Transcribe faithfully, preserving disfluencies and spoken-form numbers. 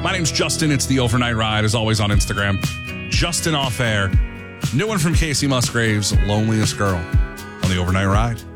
My name's Justin. It's the Overnight Ride, as always on Instagram. Justin Off Air. New one from Casey Musgraves, Loneliest Girl on the Overnight Ride.